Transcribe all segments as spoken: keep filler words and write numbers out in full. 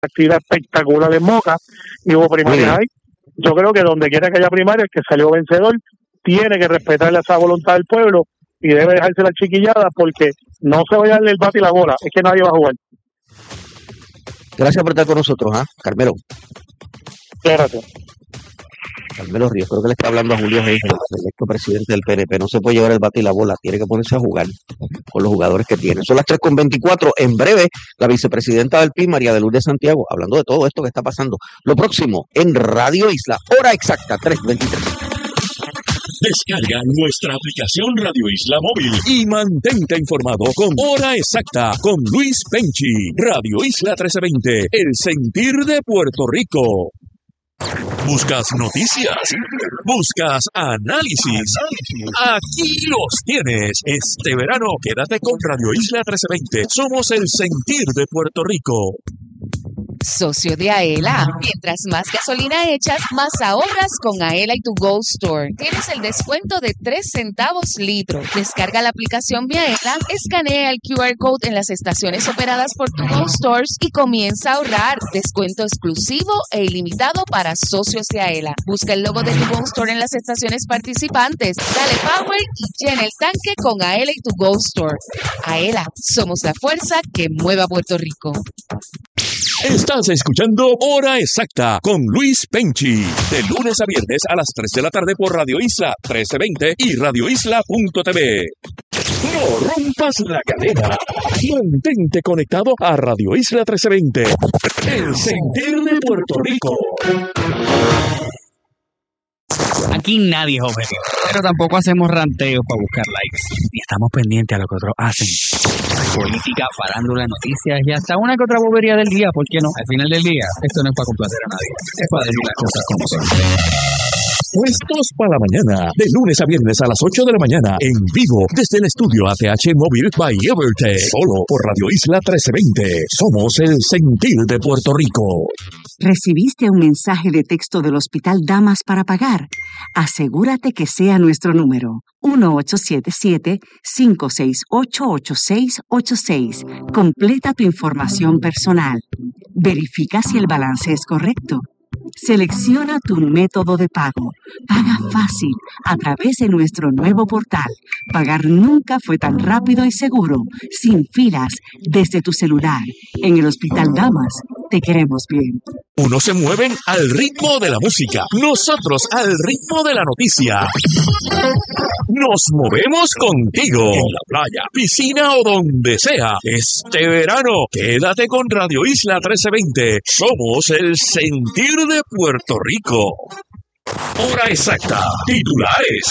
actividad espectacular en Moca y hubo primarias ahí. Yo creo que donde quiera que haya primarias, el que salió vencedor tiene que respetar esa voluntad del pueblo y debe dejarse la chiquillada porque no se vaya a darle el bate y la bola, es que nadie va a jugar. Gracias por estar con nosotros, ¿ah? Carmelo. Gracias. Carmelo Ríos, creo que le está hablando a Julio Reyes, el electo presidente del P N P. No se puede llevar el bate y la bola, tiene que ponerse a jugar con los jugadores que tiene. Son las tres con veinticuatro. En breve, la vicepresidenta del P I, María de Lourdes Santiago, hablando de todo esto que está pasando. Lo próximo, en Radio Isla, hora exacta, tres veintitrés. Descarga nuestra aplicación Radio Isla Móvil y mantente informado con Hora Exacta con Luis Penchi. Radio Isla trece veinte, el sentir de Puerto Rico. ¿Buscas noticias? ¿Buscas análisis? Aquí los tienes. Este verano quédate con Radio Isla trece veinte. Somos el sentir de Puerto Rico. Socio de Aela. Mientras más gasolina echas, más ahorras con Aela y tu Gold Store. Tienes el descuento de tres centavos litro. Descarga la aplicación Mi Aela, escanea el Q R Code en las estaciones operadas por tu Gold Stores y comienza a ahorrar. Descuento exclusivo e ilimitado para socios de Aela. Busca el logo de tu Gold Store en las estaciones participantes. Dale power y llena el tanque con Aela y tu Gold Store. Aela, somos la fuerza que mueve a Puerto Rico. Estás escuchando Hora Exacta con Luis Penchi. De lunes a viernes a las tres de la tarde por Radio Isla trece veinte y radio isla punto t v. No rompas la cadena. Mantente conectado a Radio Isla trece veinte. El sentir de Puerto Rico. Aquí nadie es objetivo, pero tampoco hacemos ranteos para buscar likes. Y estamos pendientes a lo que otros hacen. Política, farándula, noticias y hasta una que otra bobería del día, ¿por qué no? Al final del día, esto no es para complacer a nadie, es para decir las cosas como son. Puestos para la mañana, de lunes a viernes a las ocho de la mañana, en vivo, desde el estudio A T H Móvil by Evertech, solo por Radio Isla trece veinte. Somos el sentir de Puerto Rico. ¿Recibiste un mensaje de texto del Hospital Damas para pagar? Asegúrate que sea nuestro número, uno ocho siete siete, cinco seis ocho, ocho seis ocho seis. Completa tu información personal. Verifica si el balance es correcto. Selecciona tu método de pago. Paga fácil a través de nuestro nuevo portal. Pagar nunca fue tan rápido y seguro, sin filas, desde tu celular. En el Hospital Damas, te queremos bien. Unos se mueven al ritmo de la música, nosotros al ritmo de la noticia. Nos movemos contigo, en la playa, piscina o donde sea. Este verano, quédate con Radio Isla trece veinte. Somos el sentir de Puerto Rico. Hora exacta, titulares.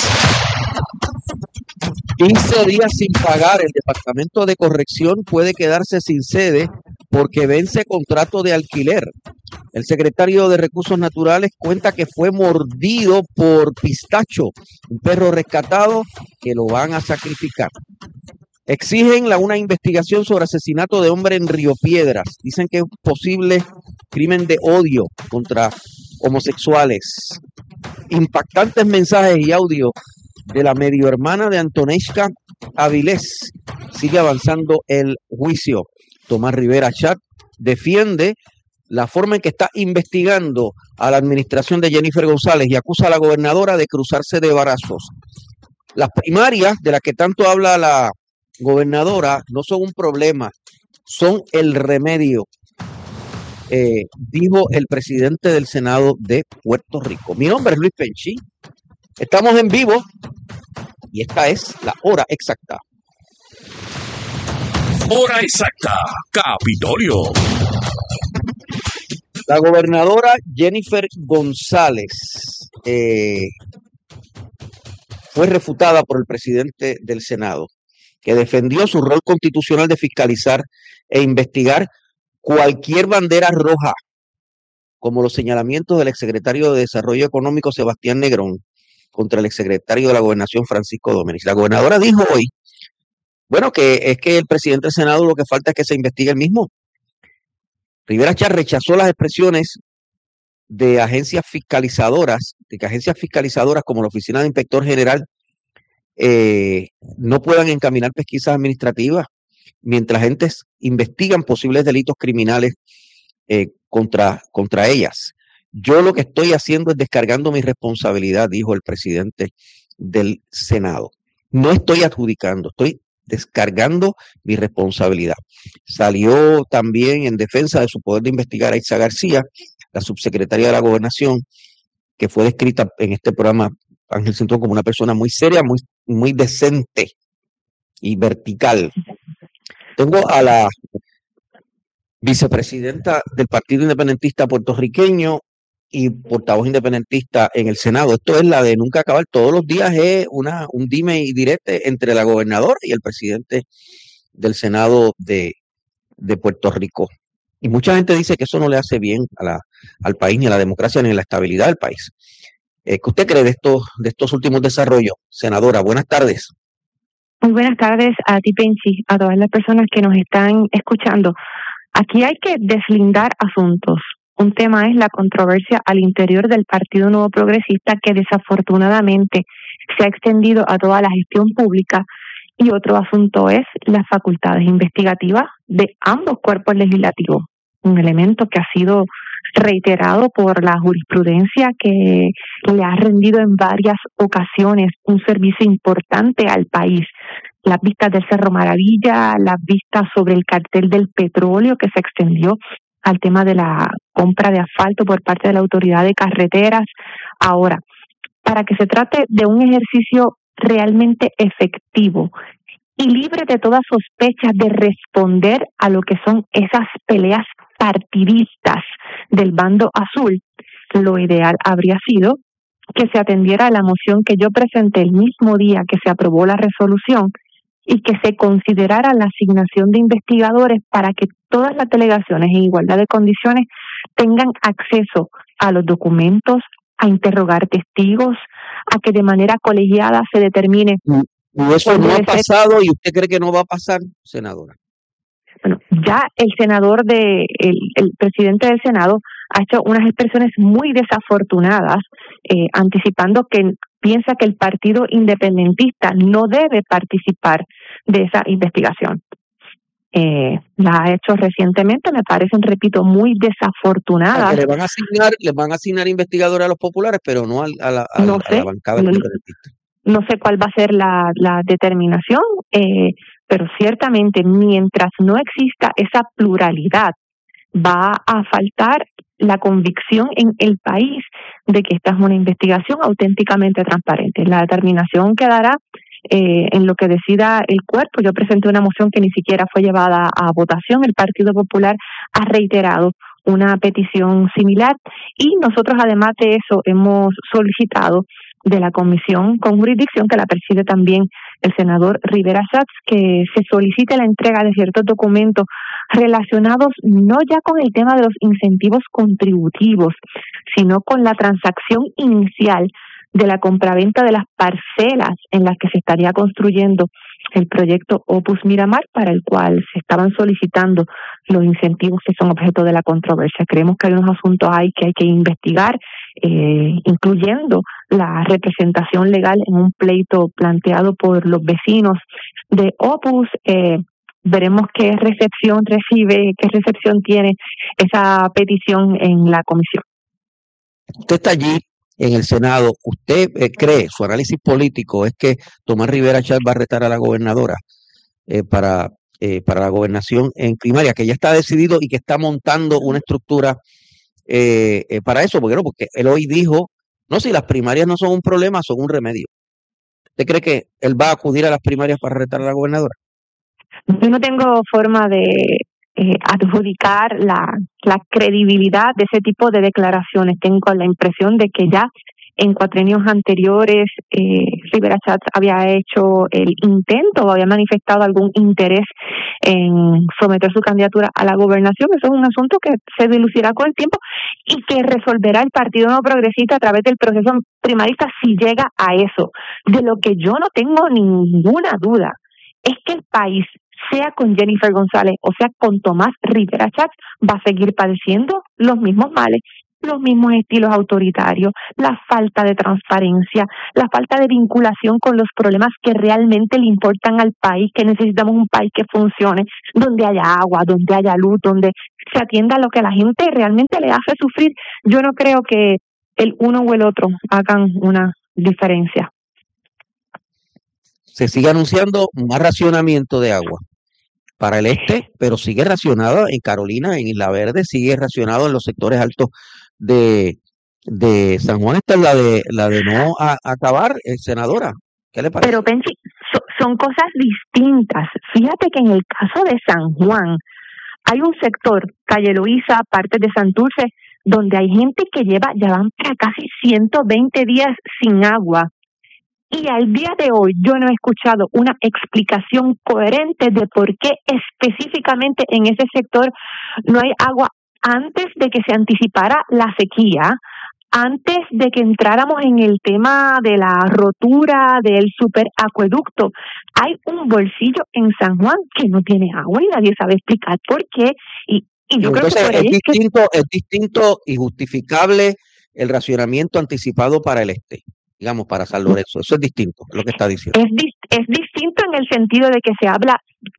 quince días sin pagar, el Departamento de Corrección puede quedarse sin sede porque vence contrato de alquiler. El secretario de Recursos Naturales cuenta que fue mordido por Pistacho, un perro rescatado que lo van a sacrificar. Exigen la, una investigación sobre asesinato de hombre en Río Piedras. Dicen que es un posible crimen de odio contra homosexuales. Impactantes mensajes y audio de la medio hermana de Antonesca Avilés. Sigue avanzando el juicio. Tomás Rivera Chat defiende la forma en que está investigando a la administración de Jennifer González y acusa a la gobernadora de cruzarse de brazos. Las primarias de las que tanto habla la gobernadora no son un problema, son el remedio, eh, dijo el presidente del Senado de Puerto Rico. Mi nombre es Luis Penchi, estamos en vivo y esta es la hora exacta. Hora exacta, Capitolio. La gobernadora Jennifer González eh, fue refutada por el presidente del Senado, que defendió su rol constitucional de fiscalizar e investigar cualquier bandera roja, como los señalamientos del exsecretario de Desarrollo Económico Sebastián Negrón contra el exsecretario de la Gobernación Francisco Domenech. La gobernadora dijo hoy, bueno, que es que el presidente del Senado lo que falta es que se investigue el mismo. Rivera Chat rechazó las expresiones de agencias fiscalizadoras, de que agencias fiscalizadoras como la Oficina de Inspector General eh, no puedan encaminar pesquisas administrativas mientras agentes investigan posibles delitos criminales eh, contra, contra ellas. Yo lo que estoy haciendo es descargando mi responsabilidad, dijo el presidente del Senado. No estoy adjudicando, estoy descargando mi responsabilidad. Salió también en defensa de su poder de investigar a Aitza García, la subsecretaria de la Gobernación, que fue descrita en este programa, Ángel Cintrón, como una persona muy seria, muy, muy decente y vertical. Tengo a la vicepresidenta del Partido Independentista Puertorriqueño y portavoz independentista en el Senado. Esto es la de nunca acabar. Todos los días es una, un dime y direte entre la gobernadora y el presidente del Senado de, de Puerto Rico. Y mucha gente dice que eso no le hace bien a la, al país, ni a la democracia, ni a la estabilidad del país. Eh, ¿Qué usted cree de estos, de estos últimos desarrollos? Senadora, buenas tardes. Muy buenas tardes a ti, Penchi, a todas las personas que nos están escuchando. Aquí hay que deslindar asuntos. Un tema es la controversia al interior del Partido Nuevo Progresista, que desafortunadamente se ha extendido a toda la gestión pública, y otro asunto es las facultades investigativas de ambos cuerpos legislativos, un elemento que ha sido reiterado por la jurisprudencia, que le ha rendido en varias ocasiones un servicio importante al país. Las vistas del Cerro Maravilla, las vistas sobre el cartel del petróleo, que se extendió al tema de la compra de asfalto por parte de la Autoridad de Carreteras. Ahora, para que se trate de un ejercicio realmente efectivo y libre de toda sospecha de responder a lo que son esas peleas partidistas del bando azul, lo ideal habría sido que se atendiera a la moción que yo presenté el mismo día que se aprobó la resolución, y que se considerara la asignación de investigadores para que todas las delegaciones en igualdad de condiciones tengan acceso a los documentos, a interrogar testigos, a que de manera colegiada se determine. Y eso no ha pasado, y usted cree que no va a pasar, senadora. Bueno, ya el senador de el, el presidente del Senado ha hecho unas expresiones muy desafortunadas, eh, anticipando que piensa que el Partido Independentista no debe participar de esa investigación. Eh, la ha hecho recientemente, me parecen, repito, muy desafortunadas. Le van a asignar, le van a asignar investigadores a los populares, pero no a, a, la, a, no a sé, la bancada no, independentista. No sé cuál va a ser la, la determinación, eh, pero ciertamente mientras no exista esa pluralidad, va a faltar la convicción en el país de que esta es una investigación auténticamente transparente. La determinación quedará eh, en lo que decida el cuerpo. Yo presenté una moción que ni siquiera fue llevada a votación. El Partido Popular ha reiterado una petición similar, y nosotros, además de eso, hemos solicitado de la comisión con jurisdicción, que la preside también el senador Rivera Schatz, que se solicite la entrega de ciertos documentos relacionados no ya con el tema de los incentivos contributivos, sino con la transacción inicial de la compraventa de las parcelas en las que se estaría construyendo el proyecto Opus Miramar, para el cual se estaban solicitando los incentivos que son objeto de la controversia. Creemos que hay unos asuntos ahí que hay que investigar, eh, incluyendo la representación legal en un pleito planteado por los vecinos de Opus. Eh, veremos qué recepción recibe, qué recepción tiene esa petición en la comisión. Usted está allí en el Senado. ¿Usted eh, cree, su análisis político es que Tomás Rivera Schatz va a retar a la gobernadora eh, para, eh, para la gobernación en primaria, que ya está decidido y que está montando una estructura eh, eh, para eso? Porque no, porque él hoy dijo, no, si las primarias no son un problema, son un remedio. ¿Usted cree que él va a acudir a las primarias para retar a la gobernadora? Yo no tengo forma de eh, adjudicar la, la credibilidad de ese tipo de declaraciones. Tengo la impresión de que ya en cuatrenios anteriores eh, Rivera Schatz había hecho el intento o había manifestado algún interés en someter su candidatura a la gobernación. Eso es un asunto que se dilucidará con el tiempo y que resolverá el Partido Nuevo Progresista a través del proceso primarista, si llega a eso. De lo que yo no tengo ninguna duda es que el país, sea con Jennifer González o sea con Tomás Rivera Schatz, va a seguir padeciendo los mismos males. los mismos estilos autoritarios, la falta de transparencia, la falta de vinculación con los problemas que realmente le importan al país, que necesitamos un país que funcione, donde haya agua, donde haya luz, donde se atienda a lo que a la gente realmente le hace sufrir. Yo no creo que el uno o el otro hagan una diferencia. Se sigue anunciando más racionamiento de agua para el este, pero sigue racionado en Carolina, en Isla Verde, sigue racionado en los sectores altos de, de San Juan. Esta es la de la de no a, acabar, eh, senadora. ¿Qué le parece? Pero Pensi, so, son cosas distintas. Fíjate que en el caso de San Juan hay un sector, Calle Luisa, partes de Santurce, donde hay gente que lleva, ya van para casi ciento veinte días sin agua. Y al día de hoy yo no he escuchado una explicación coherente de por qué específicamente en ese sector no hay agua antes de que se anticipara la sequía, antes de que entráramos en el tema de la rotura del superacueducto. Hay un bolsillo en San Juan que no tiene agua y nadie sabe explicar por qué. Y, y yo Entonces, creo que por ahí es es que distinto, es distinto y justificable el racionamiento anticipado para el este, digamos, para San Lorenzo. Eso es distinto, es lo que está diciendo. es, dis- es distinto en el sentido de que se habla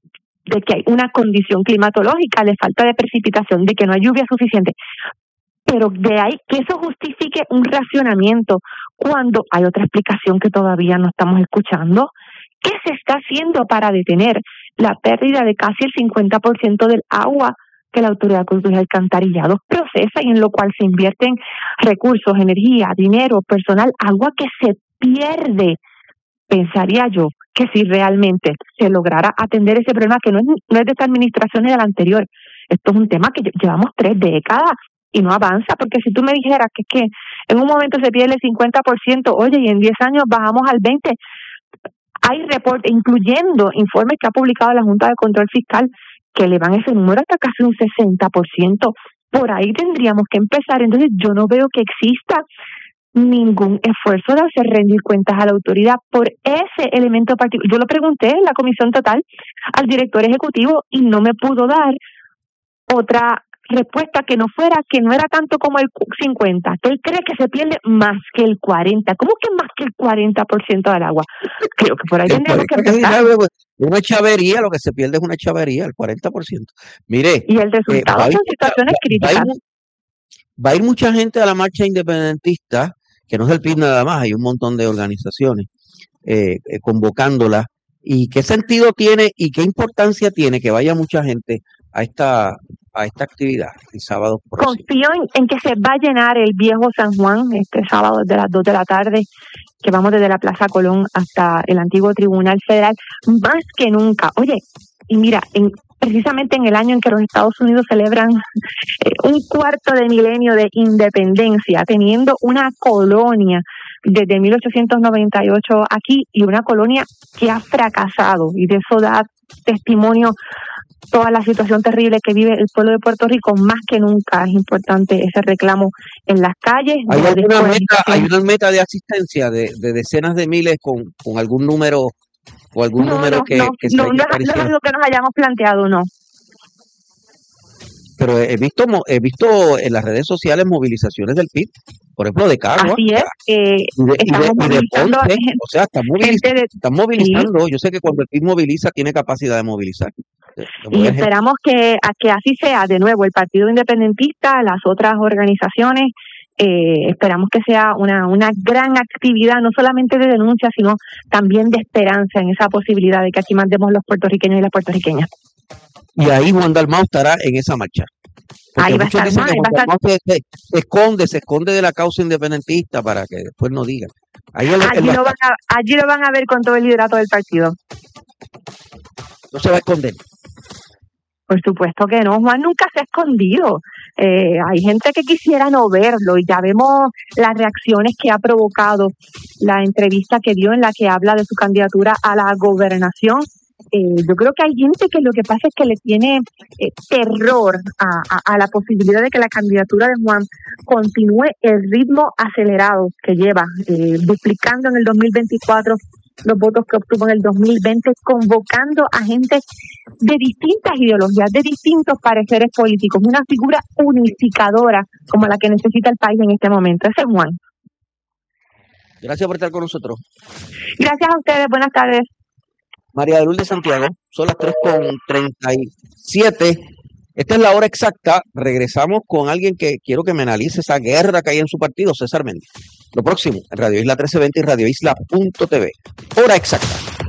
de que hay una condición climatológica, de falta de precipitación, de que no hay lluvia suficiente. Pero de ahí que eso justifique un racionamiento cuando hay otra explicación que todavía no estamos escuchando. ¿Qué se está haciendo para detener la pérdida de casi el cincuenta por ciento del agua que la Autoridad de Acueductos y Alcantarillados procesa y en lo cual se invierten recursos, energía, dinero, personal, agua que se pierde? Pensaría yo que si realmente se lograra atender ese problema, que no es, no es de esta administración ni de la anterior, esto es un tema que lle- llevamos tres décadas y no avanza, porque si tú me dijeras que es que en un momento se pierde el cincuenta por ciento, oye, y en diez años bajamos al veinte por ciento, hay reportes, incluyendo informes que ha publicado la Junta de Control Fiscal, que elevan ese número hasta casi un sesenta por ciento. Por ahí tendríamos que empezar. Entonces yo no veo que exista ningún esfuerzo de hacer rendir cuentas a la autoridad por ese elemento particular. Yo lo pregunté en la comisión total al director ejecutivo y no me pudo dar otra respuesta que no fuera, que no era tanto como el cincuenta, que él cree que se pierde más que el cuarenta. ¿Cómo que más que el cuarenta por ciento del agua? Creo que por ahí El tendríamos que cuarenta, empezar. una chavería, lo que se pierde es una chavería, el cuarenta por ciento. Mire, Y el eh, resultado va, a ir, son situaciones va, va a ir críticas. mu- va a ir mucha gente a la marcha independentista, que no es el P I B nada más, hay un montón de organizaciones eh, eh, convocándola. ¿Y qué sentido tiene y qué importancia tiene que vaya mucha gente a esta a esta actividad el sábado próximo? Confío en, en que se va a llenar el viejo San Juan este sábado desde las dos de la tarde, que vamos desde la Plaza Colón hasta el antiguo Tribunal Federal, más que nunca. Oye, y mira, en, precisamente en el año en que los Estados Unidos celebran eh, un cuarto de milenio de independencia, teniendo una colonia desde mil ochocientos noventa y ocho aquí y una colonia que ha fracasado, y de eso da testimonio toda la situación terrible que vive el pueblo de Puerto Rico. Más que nunca es importante ese reclamo en las calles. ¿Hay de alguna meta, hay descolonización. una meta de asistencia de, de decenas de miles con, con algún número o algún No, número no, que, no, que se no, haya no, es- no es aparecido? algo que nos hayamos planteado, no. Pero he visto mo- he visto en las redes sociales movilizaciones del P I B, por ejemplo, de Cagua Así es, eh, y de, y de, estamos y de movilizando Ponce. gen- O sea, están, moviliz- gente de... están Sí, movilizando. Yo sé que cuando el P I B moviliza, tiene capacidad de movilizar, de, de y mover gente. esperamos que, a que así sea. De nuevo, el Partido Independentista, las otras organizaciones, eh, esperamos que sea una, una gran actividad, no solamente de denuncia, sino también de esperanza en esa posibilidad de que aquí mandemos los puertorriqueños y las puertorriqueñas. Y ahí Juan Dalmau estará en esa marcha. Porque Ahí va a muchos estar dicen más, que ahí va Juan a estar... Dalmau se, se- se esconde, se esconde de la causa independentista para que después no digan. Ahí él, él Allí va a lo, estar, van a, allí lo van a ver con todo el liderato del partido. no se va a esconder. Por supuesto que no, Juan nunca se ha escondido. Eh, hay gente que quisiera no verlo y ya vemos las reacciones que ha provocado la entrevista que dio en la que habla de su candidatura a la gobernación. Eh, yo creo que hay gente que lo que pasa es que le tiene eh, terror a, a, a la posibilidad de que la candidatura de Juan continúe el ritmo acelerado que lleva, eh, duplicando en el dos mil veinticuatro los votos que obtuvo en el dos mil veinte, convocando a gente de distintas ideologías, de distintos pareceres políticos, una figura unificadora como la que necesita el país en este momento. Ese es Juan. Gracias por estar con nosotros. Gracias a ustedes, buenas tardes. María de Lourdes Santiago, son las tres con treinta y siete. Esta es la hora exacta. Regresamos con alguien que quiero que me analice esa guerra que hay en su partido, César Méndez. Lo próximo, en Radio Isla trece veinte y radio isla punto t v. Hora exacta.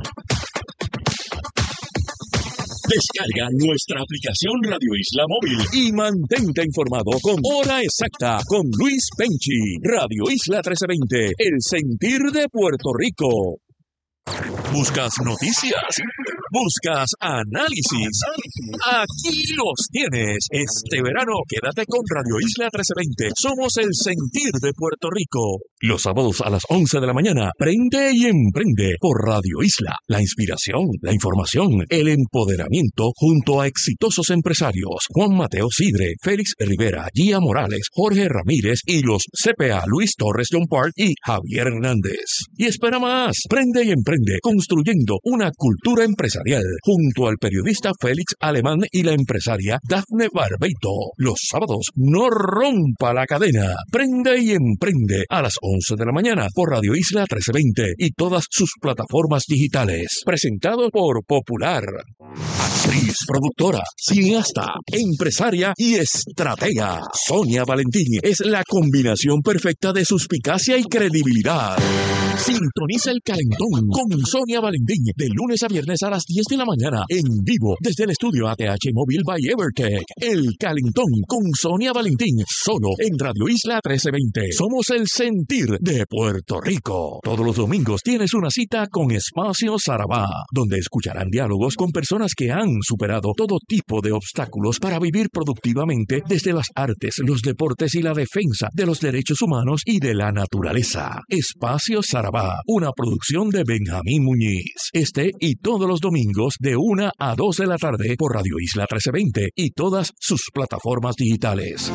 Descarga nuestra aplicación Radio Isla Móvil y mantente informado con Hora Exacta con Luis Penchi. Radio Isla trece veinte, el sentir de Puerto Rico. ¿Buscas noticias? ¿Buscas análisis? Aquí los tienes. Este verano quédate con Radio Isla trece veinte. Somos el sentir de Puerto Rico. Los sábados a las once de la mañana, prende y emprende por Radio Isla. La inspiración, la información, el empoderamiento junto a exitosos empresarios. Juan Mateo Sidre, Félix Rivera, Gia Morales, Jorge Ramírez y los C P A Luis Torres John Park y Javier Hernández. Y espera más, prende y emprende construyendo una cultura empresarial junto al periodista Félix Alemán y la empresaria Dafne Barbeito. Los sábados no rompa la cadena. Prende y emprende a las once de la mañana por Radio Isla trece veinte y todas sus plataformas digitales. Presentado por Popular. Actriz, productora, cineasta, empresaria y estratega. Sonia Valentín es la combinación perfecta de suspicacia y credibilidad. Sintoniza el calentón con Sonia Valentín de lunes a viernes a las diez de la mañana en vivo desde el estudio A T H Móvil by Evertech. El calentón con Sonia Valentín solo en Radio Isla trece veinte. Somos el sentir de Puerto Rico. Todos los domingos tienes una cita con Espacio Sarabá, donde escucharán diálogos con personas que han superado todo tipo de obstáculos para vivir productivamente desde las artes, los deportes y la defensa de los derechos humanos y de la naturaleza. Espacio Sarabá, una producción de Benjamín Muñiz. Este y todos los domingos de una a dos de la tarde por Radio Isla trece veinte y todas sus plataformas digitales.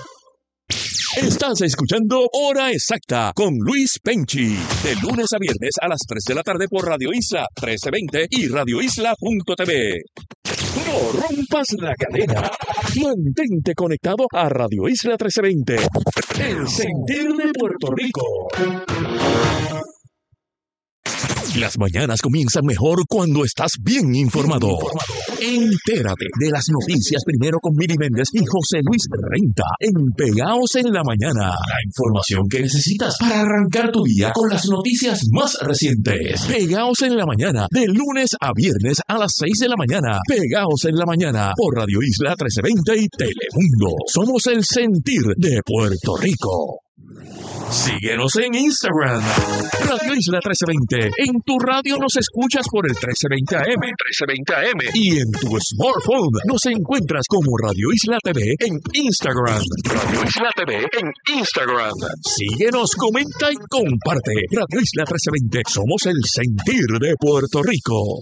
Estás escuchando Hora Exacta con Luis Penchi, de lunes a viernes a las tres de la tarde por Radio Isla trece veinte y radio isla punto t v. No rompas la cadena. Mantente conectado a Radio Isla trece veinte, el sentir de Puerto Rico. Las mañanas comienzan mejor cuando estás bien informado. Entérate de las noticias primero con Miri Méndez y José Luis Renta en Pegaos en la Mañana. La información que necesitas para arrancar tu día con las noticias más recientes. Pegaos en la Mañana, de lunes a viernes a las seis de la mañana. Pegaos en la Mañana por Radio Isla trece veinte y Telemundo. Somos el sentir de Puerto Rico. Síguenos en Instagram, Radio Isla trece veinte. En tu radio nos escuchas por el trece veinte A M, trece veinte A M. Y en tu smartphone nos encuentras como Radio Isla T V en Instagram. Radio Isla T V en Instagram. Síguenos, comenta y comparte. Radio Isla trece veinte. Somos el sentir de Puerto Rico.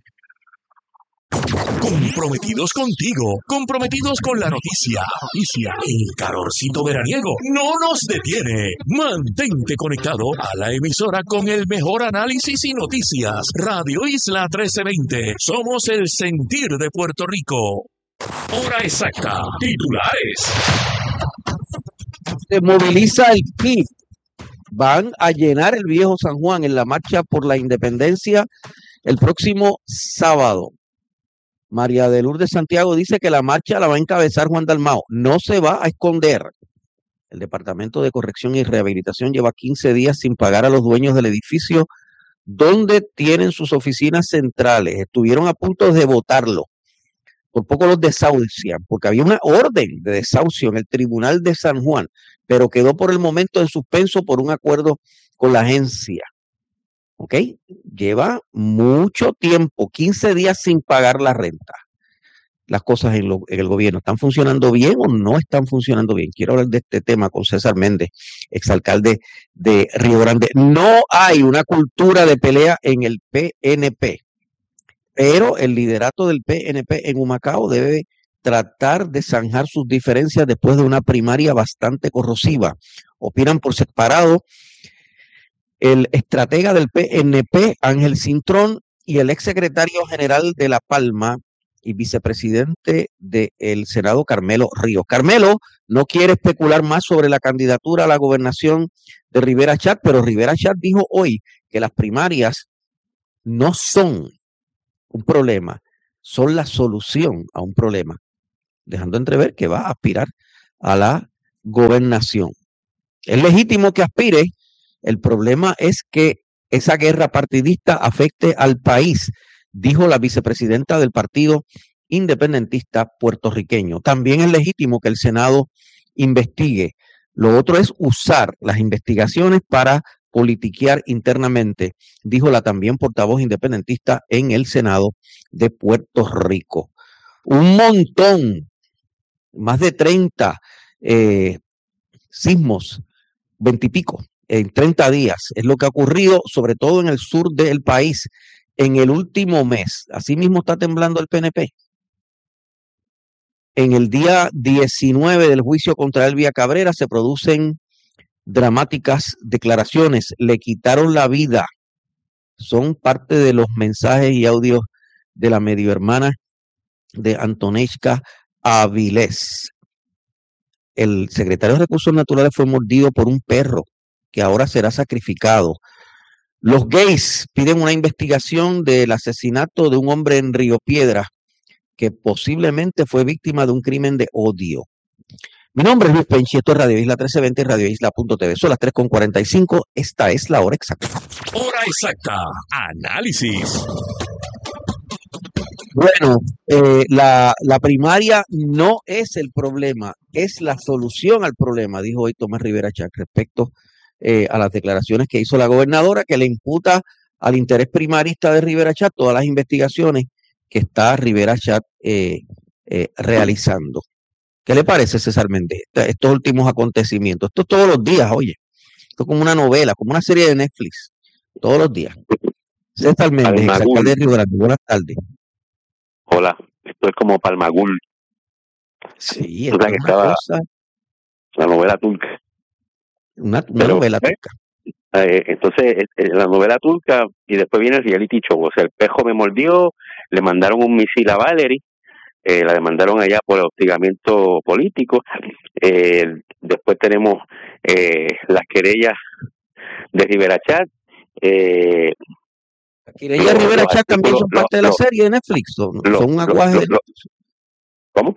Comprometidos contigo, comprometidos con la noticia. Noticia, el calorcito veraniego no nos detiene. Mantente conectado a la emisora con el mejor análisis y noticias. Radio Isla trece veinte. Somos el sentir de Puerto Rico. Hora exacta. Titulares. Se moviliza el P I B. Van a llenar el viejo San Juan en la marcha por la independencia el próximo sábado. María de Lourdes Santiago dice que la marcha la va a encabezar Juan Dalmao. No se va a esconder. El Departamento de Corrección y Rehabilitación lleva quince días sin pagar a los dueños del edificio donde tienen sus oficinas centrales. Estuvieron a punto de votarlo. Por poco los desahucian, porque había una orden de desahucio en el Tribunal de San Juan, pero quedó por el momento en suspenso por un acuerdo con la agencia. ¿Ok? Lleva mucho tiempo, quince días sin pagar la renta. Las cosas en, lo, en el gobierno, ¿están funcionando bien o no están funcionando bien? Quiero hablar de este tema con César Méndez, exalcalde de Río Grande. No hay una cultura de pelea en el P N P, pero el liderato del P N P en Humacao debe tratar de zanjar sus diferencias después de una primaria bastante corrosiva. Opinan por separado el estratega del P N P, Ángel Cintrón, y el exsecretario general de La Palma y vicepresidente del Senado, Carmelo Ríos. Carmelo no quiere especular más sobre la candidatura a la gobernación de Rivera Chat, pero Rivera Chat dijo hoy que las primarias no son un problema, son la solución a un problema, dejando entrever que va a aspirar a la gobernación. Es legítimo que aspire, el problema es que esa guerra partidista afecte al país, dijo la vicepresidenta del Partido Independentista Puertorriqueño. También es legítimo que el Senado investigue. Lo otro es usar las investigaciones para politiquear internamente, dijo la también portavoz independentista en el Senado de Puerto Rico. Un montón, más de treinta eh, sismos, veintipico en treinta días, es lo que ha ocurrido, sobre todo en el sur del país, en el último mes. Asimismo está temblando el P N P. En el día diecinueve del juicio contra Elvia Cabrera se producen dramáticas declaraciones. Le quitaron la vida. Son parte de los mensajes y audios de la medio hermana de Antoneshka Avilés. El secretario de Recursos Naturales fue mordido por un perro que ahora será sacrificado. Los gays piden una investigación del asesinato de un hombre en Río Piedras que posiblemente fue víctima de un crimen de odio. Mi nombre es Luis Penchi, esto es Radio Isla trece veinte y Radio Isla punto t v. Son las tres con cuarenta y cinco, esta es la hora exacta. Hora exacta, análisis. Bueno, eh, la, la primaria no es el problema, es la solución al problema, dijo hoy Tomás Rivera Chat respecto eh, a las declaraciones que hizo la gobernadora, que le imputa al interés primarista de Rivera Chat todas las investigaciones que está Rivera Chat eh, eh, realizando. ¿Qué le parece, César Méndez, estos últimos acontecimientos? Esto todos los días, oye, esto es como una novela, como una serie de Netflix, todos los días. César Méndez, exalcalde de Río Grande, buenas tardes. Hola, esto es como Palmagul. Sí, es la que estaba cosa, la novela turca. Una, una Pero, novela ¿eh? turca. Eh, entonces, eh, la novela turca, y después viene el reality show. O sea, el pejo me mordió, le mandaron un misil a Valerie, eh, la demandaron allá por hostigamiento político. Eh, después tenemos eh, las querellas de Rivera Chat. Eh, La querella Rivera Chat también son parte lo, de la lo, serie de Netflix, son, lo, son un aguaje lo, de lo, ¿Cómo?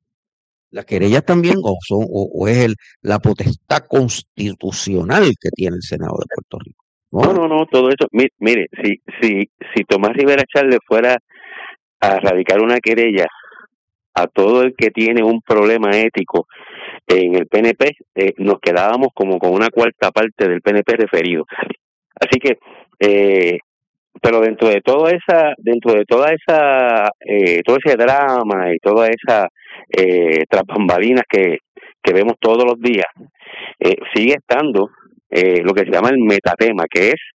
las querellas también, o son, o, o es el, la potestad constitucional que tiene el Senado de Puerto Rico. No, no, no, no todo eso. Mire, mire si, si, si Tomás Rivera Chat le fuera a radicar una querella a todo el que tiene un problema ético en el P N P, eh, nos quedábamos como con una cuarta parte del P N P referido. Así que, eh, pero dentro de toda esa, dentro de toda esa, eh, todo ese drama y toda esa eh, tras bambalinas que, que vemos todos los días, eh, sigue estando eh, lo que se llama el metatema, que es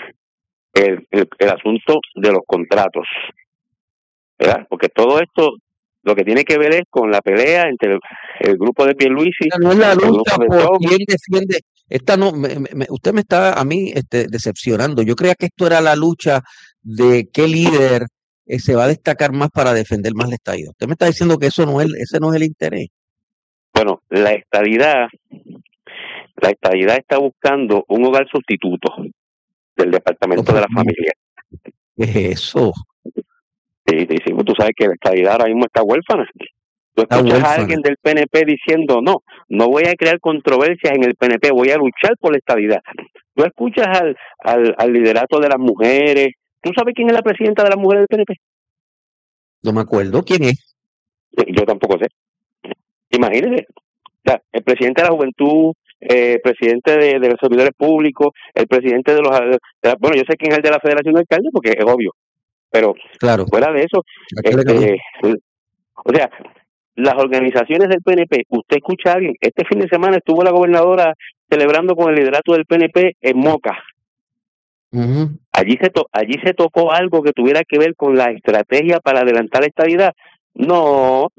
el, el, el asunto de los contratos, ¿verdad? Porque todo esto lo que tiene que ver es con la pelea entre el, el grupo de Pierluisi. Esta no es la lucha de por quién defiende. Esta no, me, me, usted me está a mí este, decepcionando. Yo creía que esto era la lucha de qué líder eh, se va a destacar más para defender más la estadidad. Usted me está diciendo que eso no es, ese no es el interés. Bueno, la estadidad, la estadidad está buscando un hogar sustituto del Departamento de la Familia. ¿Qué es eso? Sí, sí, sí, tú sabes que la estadidad ahora mismo está huérfana. Tú escuchas a alguien del P N P diciendo, no, no voy a crear controversias en el P N P, voy a luchar por la estadidad. Tú escuchas al, al, al liderato de las mujeres. ¿Tú sabes quién es la presidenta de las mujeres del P N P? No me acuerdo. ¿Quién es? Yo tampoco sé. Imagínese. O sea, el presidente de la juventud, el eh, presidente de, de los servidores públicos, el presidente de los... De la, bueno, yo sé quién es el de la Federación de Alcaldes porque es obvio. Pero claro, fuera de eso, este, o sea, las organizaciones del P N P, usted escucha a alguien, este fin de semana estuvo la gobernadora celebrando con el liderato del P N P en Moca. Uh-huh. Allí se to, allí se tocó algo que tuviera que ver con la estrategia para adelantar la estadidad. No,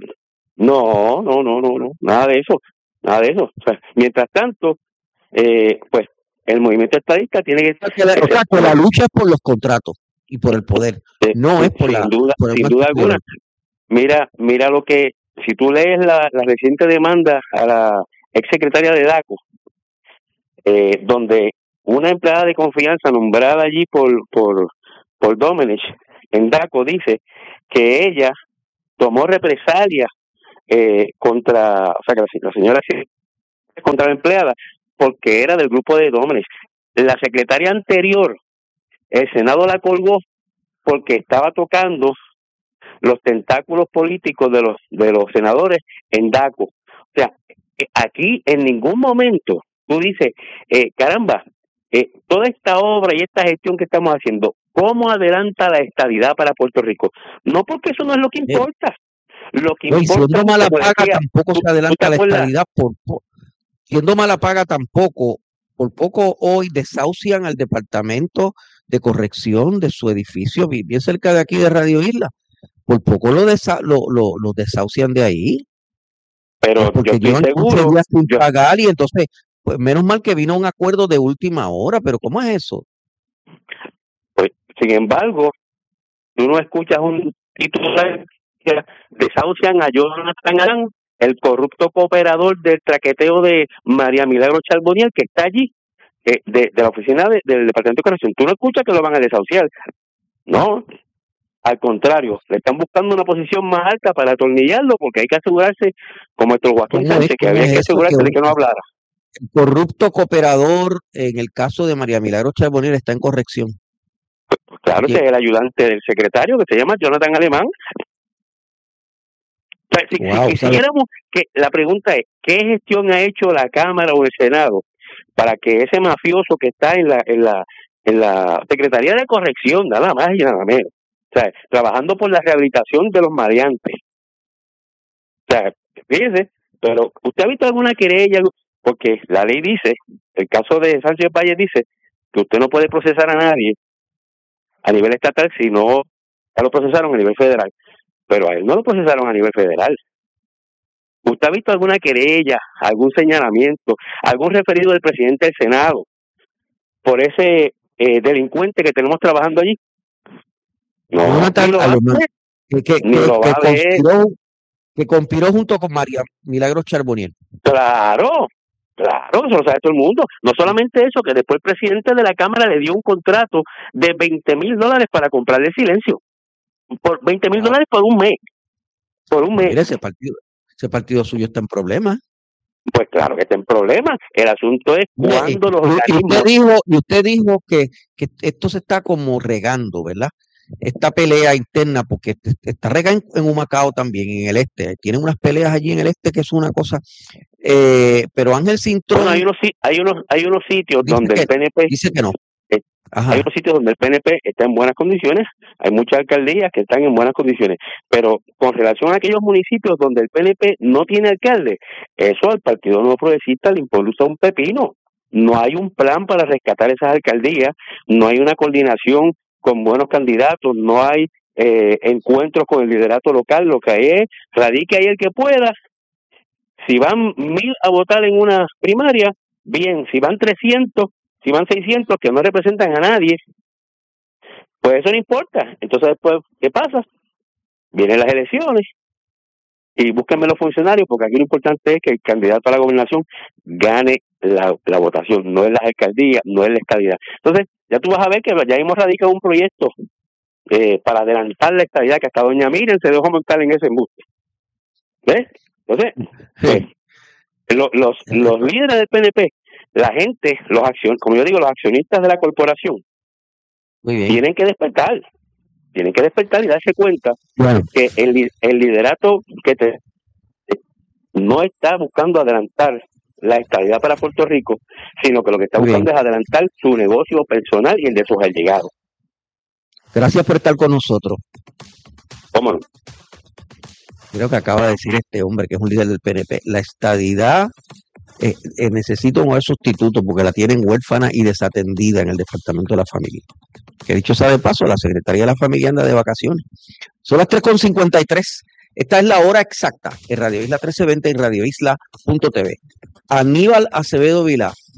no, no, no, no, no, nada de eso, nada de eso. O sea, mientras tanto, eh, pues el movimiento estadista tiene que estar... O sea, que la, que la lucha es por los contratos y por el poder, sí, no sí, es por sin la... duda, por el sin duda alguna. Mira, mira lo que... Si tú lees la, la reciente demanda a la exsecretaria de DACO, eh, donde una empleada de confianza nombrada allí por, por, por Domenech en DACO dice que ella tomó represalias eh, contra, o sea, que la, la señora contra la empleada porque era del grupo de Domenech. La secretaria anterior, el Senado la colgó porque estaba tocando los tentáculos políticos de los de los senadores en DACO. O sea, aquí en ningún momento tú dices, eh, caramba, eh, toda esta obra y esta gestión que estamos haciendo, ¿cómo adelanta la estabilidad para Puerto Rico? No, porque eso no es lo que importa. Lo que no, y importa, siendo mala como paga, decía, tampoco ¿tú, se adelanta tú la acuerdas? estabilidad. Por, por, siendo mala paga, tampoco, por poco hoy desahucian al departamento de corrección de su edificio, bien cerca de aquí de Radio Isla. Por poco lo, desa, lo, lo, lo desahucian de ahí. Pero porque yo estoy llevan seguro, quince días sin yo, pagar y entonces, pues menos mal que vino un acuerdo de última hora, pero ¿cómo es eso? pues, sin embargo, tú no escuchas un titular que desahucian a Jonathan Alán, el corrupto cooperador del traqueteo de María Milagro Charboniel, que está allí, eh, de, de la oficina de, del Departamento de Corrección. Tú no escuchas que lo van a desahuciar. No, al contrario, le están buscando una posición más alta para atornillarlo, porque hay que asegurarse, como el Joaquín Sánchez, que había que asegurarse de que no hablara. El corrupto cooperador, en el caso de María Milagro Charboniel, está en corrección. Pues claro, que es el ayudante del secretario, que se llama Jonathan Alemán. O sea, si, Wow, si quisiéramos que la pregunta es, ¿qué gestión ha hecho la Cámara o el Senado para que ese mafioso que está en la en la en la Secretaría de Corrección, nada más y nada menos, o sea, trabajando por la rehabilitación de los maleantes? O sea, fíjese, pero ¿usted ha visto alguna querella? Porque la ley dice, el caso de Sánchez Valle dice que usted no puede procesar a nadie a nivel estatal si no ya lo procesaron a nivel federal, pero a él no lo procesaron a nivel federal. ¿Usted ha visto alguna querella, algún señalamiento, algún referido del presidente del Senado por ese eh, delincuente que tenemos trabajando allí? No, Jonathan ni lo va a Alemán, ver. que, que, Ni que, lo va que a ver. conspiró, que conspiró junto con María Milagro Charboniel. Claro, claro, eso lo sabe todo el mundo. No solamente eso, que después el presidente de la Cámara le dio un contrato de veinte mil dólares para comprarle silencio. Por veinte mil dólares por un mes. Por un mes. Mire, ese partido, ese partido suyo está en problemas. Pues claro que está en problemas. El asunto es cuando los y organismos... usted dijo, y usted dijo que, que esto se está como regando, ¿verdad? Esta pelea interna, porque está regando en Humacao también, en el este. Tienen unas peleas allí en el este que es una cosa. Eh, pero Ángel Cintrón... Bueno, hay unos, hay unos, hay unos sitios donde que, el P N P... Dice que no. Eh, hay unos sitios donde el P N P está en buenas condiciones, hay muchas alcaldías que están en buenas condiciones, pero con relación a aquellos municipios donde el P N P no tiene alcalde, eso al Partido Nuevo Progresista le impulsa un pepino. No hay un plan para rescatar esas alcaldías, no hay una coordinación con buenos candidatos, no hay eh, encuentros con el liderato local. Lo que hay es, radique ahí el que pueda. Si van mil a votar en una primaria, bien. Si van trescientos, si van seiscientos que no representan a nadie, pues eso no importa. Entonces después, ¿qué pasa? Vienen las elecciones y búsquenme los funcionarios, porque aquí lo importante es que el candidato a la gobernación gane la, la votación, no es las alcaldías, no es la estadidad. Entonces, ya tú vas a ver que ya hemos radicado un proyecto eh, para adelantar la estadidad, que hasta doña Miren se dejó montar en ese embuste. ¿Ves? Entonces, pues, lo, los, los líderes del P N P, la gente, los accion, como yo digo, los accionistas de la corporación, tienen que despertar, tienen que despertar y darse cuenta bueno. que el, el liderato que te no está buscando adelantar la estabilidad para Puerto Rico, sino que lo que está buscando Bien. es adelantar su negocio personal y el de sus allegados. Gracias por estar con nosotros. ¿Cómo no? Creo que acaba de decir este hombre que es un líder del P N P. La estadidad eh, eh, necesita un sustituto porque la tienen huérfana y desatendida en el Departamento de la Familia. Que dicho sea de paso, la Secretaría de la Familia anda de vacaciones. Son las tres con cincuenta y tres. Esta es la hora exacta en Radio Isla trece veinte y Radio Isla punto T V. Aníbal Acevedo Vilá,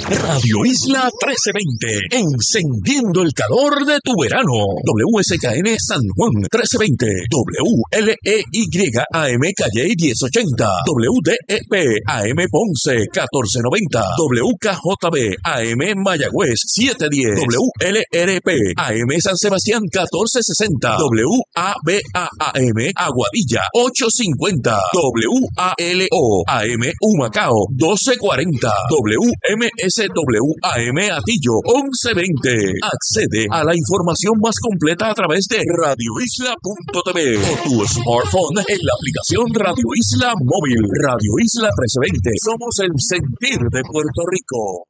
Radio Isla trece veinte, encendiendo el calor de tu verano. W S K N San Juan trece veinte, W L E Y A M Calle diez ochenta, W D E P A M Ponce catorce noventa, W K J B A M Mayagüez setecientos diez, W L R P A M San Sebastián catorce sesenta, W A B A A M Aguadilla ochocientos cincuenta, W A L O A M Humacao doce cuarenta, W M S W A M Atillo once veinte. Accede a la información más completa a través de radio isla punto t v o tu smartphone en la aplicación Radio Isla Móvil. Radio Isla trece veinte. Somos el sentir de Puerto Rico.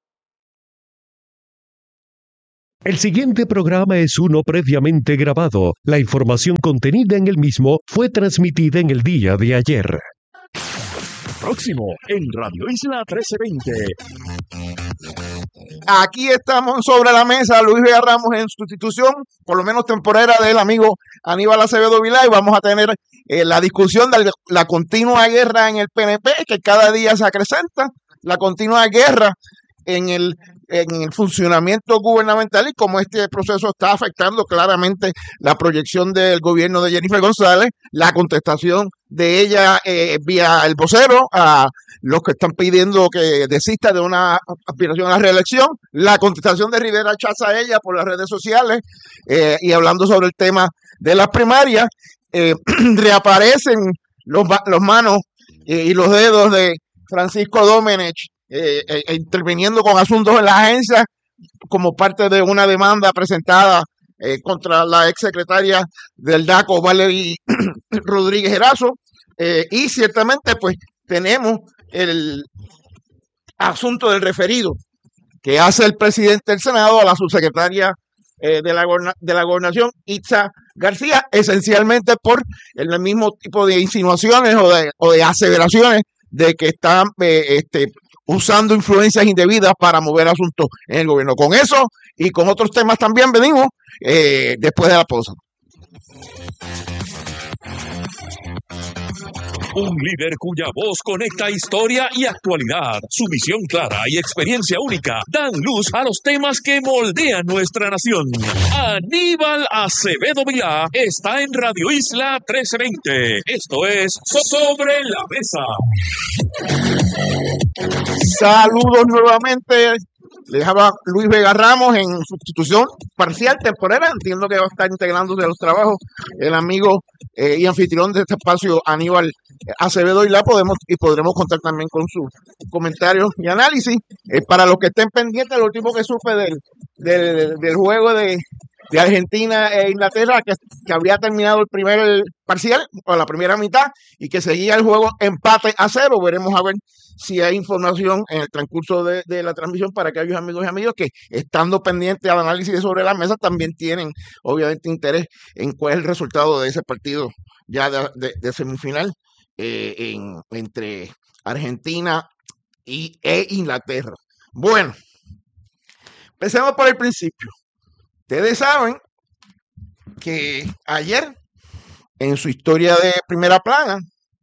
El siguiente programa es uno previamente grabado. La información contenida en el mismo fue transmitida en el día de ayer. Próximo en Radio Isla trece veinte. Aquí estamos sobre la mesa, Luis Vega Ramos en sustitución, por lo menos temporera, del amigo Aníbal Acevedo Vilá, y vamos a tener eh, la discusión de la continua guerra en el P N P, que cada día se acrecenta, la continua guerra en el, en el funcionamiento gubernamental y cómo este proceso está afectando claramente la proyección del gobierno de Jennifer González, la contestación de ella eh, vía el vocero a los que están pidiendo que desista de una aspiración a la reelección, la contestación de Rivera Schatz a ella por las redes sociales eh, y hablando sobre el tema de las primarias, eh, reaparecen los, los manos eh, y los dedos de Francisco Domenech Eh, eh, interviniendo con asuntos en la agencia como parte de una demanda presentada eh, contra la exsecretaria del D A C O, Valerie Rodríguez Erazo, eh, y ciertamente pues tenemos el asunto del referido que hace el presidente del Senado a la subsecretaria eh, de, la de la gobernación, Itza García, esencialmente por el mismo tipo de insinuaciones o de, o de aseveraciones de que están eh, este, usando influencias indebidas para mover asuntos en el gobierno. Con eso y con otros temas también venimos eh, después de la pausa. Un líder cuya voz conecta historia y actualidad. Su visión clara y experiencia única dan luz a los temas que moldean nuestra nación. Aníbal Acevedo Vilá está en Radio Isla trece veinte. Esto es Sobre la Mesa. Saludos nuevamente. Les habla Luis Vega Ramos en sustitución parcial, temporera. Entiendo que va a estar integrándose a los trabajos el amigo eh, y anfitrión de este espacio, Aníbal Acevedo, y la podemos y podremos contar también con sus comentarios y análisis. Eh, para los que estén pendientes, lo último que supe del, del, del juego de, de Argentina e Inglaterra, que, que había terminado el primer parcial, o la primera mitad, y que seguía el juego empate a cero. Veremos a ver si hay información en el transcurso de, de la transmisión para aquellos amigos y amigos que, estando pendientes al análisis de Sobre la Mesa, también tienen obviamente interés en cuál es el resultado de ese partido ya de, de, de semifinal eh, en, entre Argentina y, e Inglaterra. Bueno, empecemos por el principio. Ustedes saben que ayer, en su historia de primera plana,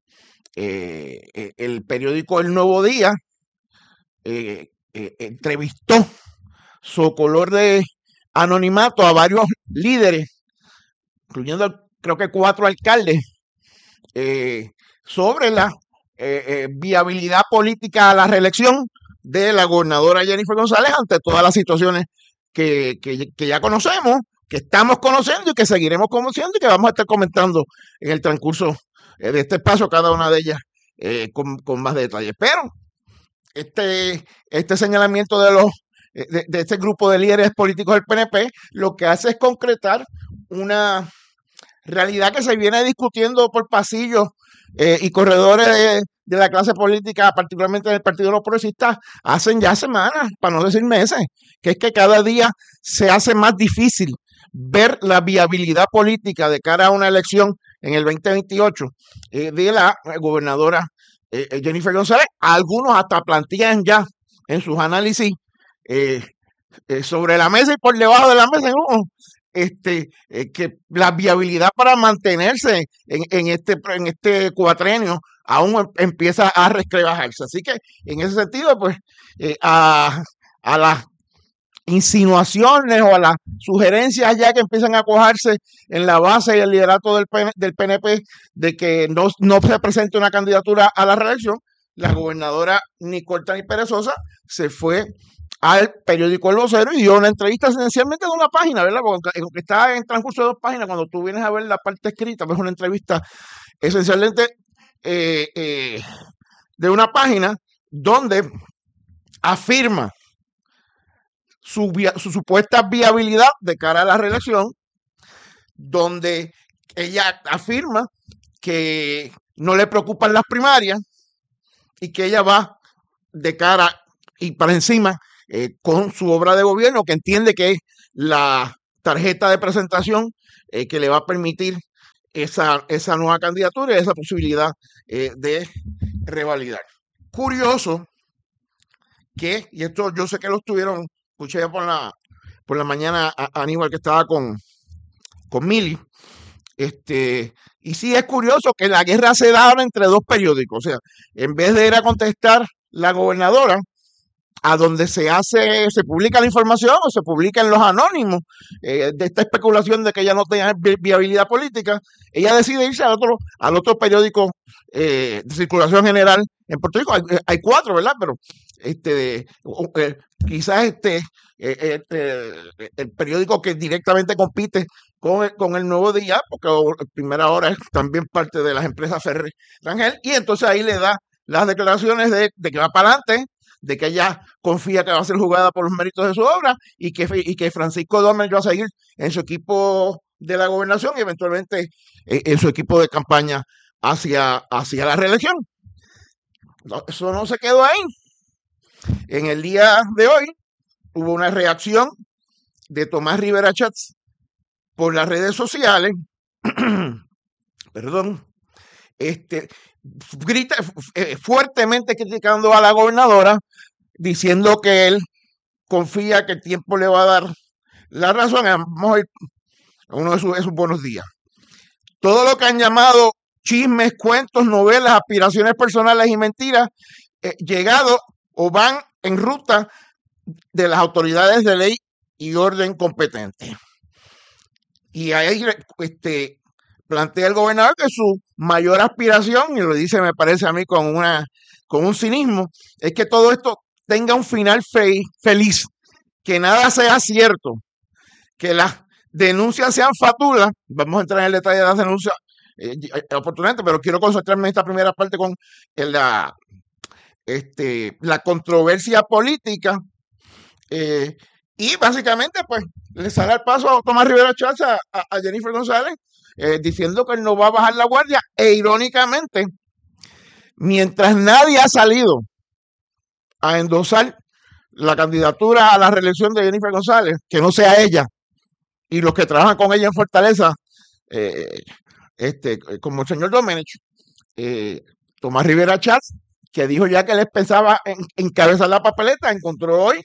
Eh, eh, el periódico El Nuevo Día eh, eh, entrevistó su color de anonimato a varios líderes, incluyendo creo que cuatro alcaldes, eh, sobre la eh, eh, viabilidad política a la reelección de la gobernadora Jennifer González ante todas las situaciones que, que, que ya conocemos, que estamos conociendo y que seguiremos conociendo y que vamos a estar comentando en el transcurso de este espacio, cada una de ellas eh, con, con más detalles. Pero este, este señalamiento de los de, de este grupo de líderes políticos del P N P lo que hace es concretar una realidad que se viene discutiendo por pasillos eh, y corredores de, de la clase política, particularmente del Partido de los Progresistas, hacen ya semanas, para no decir meses, que es que cada día se hace más difícil ver la viabilidad política de cara a una elección en el veinte veintiocho eh, de la gobernadora eh, Jennifer González. Algunos hasta plantean ya en sus análisis eh, eh, sobre la mesa y por debajo de la mesa, ¿no? este, eh, que la viabilidad para mantenerse en, en, este, en este cuatrenio aún empieza a resquebrajarse. Así que en ese sentido, pues, eh, a, a las insinuaciones o a las sugerencias ya que empiezan a cuajarse en la base y el liderato del, P N, del P N P de que no, no se presente una candidatura a la reelección, la gobernadora Nicole Tani Perezosa se fue al periódico El Vocero y dio una entrevista esencialmente de una página, ¿verdad? Porque aunque está en transcurso de dos páginas, cuando tú vienes a ver la parte escrita, pues es una entrevista esencialmente eh, eh, de una página donde afirma su, su supuesta viabilidad de cara a la reelección, donde ella afirma que no le preocupan las primarias y que ella va de cara y para encima eh, con su obra de gobierno, que entiende que es la tarjeta de presentación eh, que le va a permitir esa, esa nueva candidatura y esa posibilidad eh, de revalidar. Curioso que, y esto yo sé que lo estuvieron, escuché ya por la, por la mañana a, a Aníbal que estaba con, con Mili, este, y sí es curioso que la guerra se da ahora entre dos periódicos, o sea, en vez de ir a contestar la gobernadora, a donde se hace, se publica la información o se publica en los anónimos eh, de esta especulación de que ella no tenía vi viabilidad política, ella decide irse al otro, al otro periódico eh, de circulación general en Puerto Rico. Hay, hay cuatro, ¿verdad? Pero este, eh, quizás este eh, eh, el periódico que directamente compite con el, con el Nuevo Día, porque Primera Hora es también parte de las empresas Ferrer Rangel, y entonces ahí le da las declaraciones de, de que va para adelante, de que ella confía que va a ser jugada por los méritos de su obra y que, y que Francisco Domínguez va a seguir en su equipo de la gobernación y eventualmente eh, en su equipo de campaña hacia, hacia la reelección. No, eso no se quedó ahí. En el día de hoy hubo una reacción de Tomás Rivera Chats por las redes sociales, perdón, este, grita eh, fuertemente criticando a la gobernadora, diciendo que él confía que el tiempo le va a dar la razón. Vamos a ir a uno de sus, de sus buenos días. Todo lo que han llamado chismes, cuentos, novelas, aspiraciones personales y mentiras, eh, llegado o van en ruta de las autoridades de ley y orden competentes. Y ahí este, plantea el gobernador que su mayor aspiración, y lo dice me parece a mí con, una, con un cinismo, es que todo esto tenga un final fe feliz, que nada sea cierto, que las denuncias sean fatulas. Vamos a entrar en el detalle de las denuncias eh, oportunamente, pero quiero concentrarme en esta primera parte con la, este, la controversia política eh, y básicamente pues le sale al paso a Tomás Rivera Chats a, a, a Jennifer González eh, diciendo que él no va a bajar la guardia e irónicamente mientras nadie ha salido a endosar la candidatura a la reelección de Jennifer González, que no sea ella y los que trabajan con ella en Fortaleza, eh, este, como el señor Domenech, eh, Tomás Rivera Chats, que dijo ya que él pensaba en, encabezar la papeleta, encontró hoy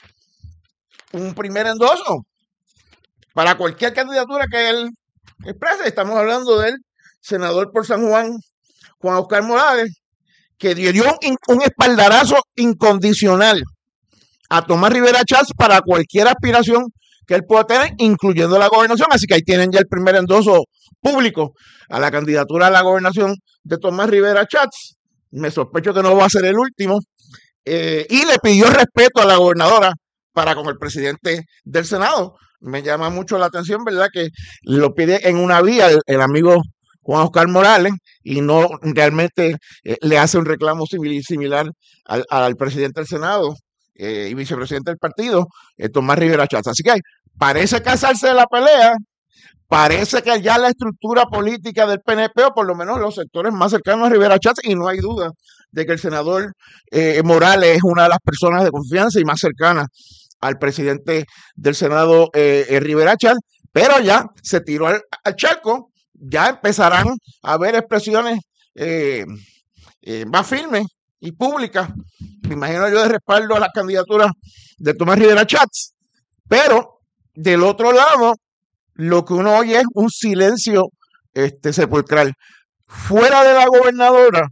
un primer endoso para cualquier candidatura que él exprese. Estamos hablando del senador por San Juan, Juan Oscar Morales, que dio un, un espaldarazo incondicional a Tomás Rivera Chats para cualquier aspiración que él pueda tener, incluyendo la gobernación. Así que ahí tienen ya el primer endoso público a la candidatura a la gobernación de Tomás Rivera Chats. Me sospecho que no va a ser el último. Eh, y le pidió respeto a la gobernadora para con el presidente del Senado. Me llama mucho la atención, ¿verdad?, que lo pide en una vía el, el amigo Juan Oscar Morales y no realmente eh, le hace un reclamo civil, similar al, al presidente del Senado eh, y vicepresidente del partido, eh, Tomás Rivera Chats. Así que parece casarse de la pelea, parece que ya la estructura política del P N P, o por lo menos los sectores más cercanos a Rivera Chats, y no hay duda de que el senador eh, Morales es una de las personas de confianza y más cercana al presidente del Senado, eh, eh, Rivera Chats, pero ya se tiró al, al charco, ya empezarán a haber expresiones eh, eh, más firmes y públicas, me imagino yo, de respaldo a las candidaturas de Tomás Rivera Chats, pero del otro lado lo que uno oye es un silencio este, sepulcral. Fuera de la gobernadora,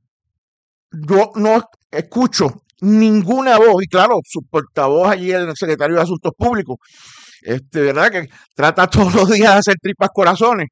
yo no escucho ninguna voz, y claro, su portavoz allí, el secretario de Asuntos Públicos, este, ¿verdad? Que trata todos los días de hacer tripas corazones,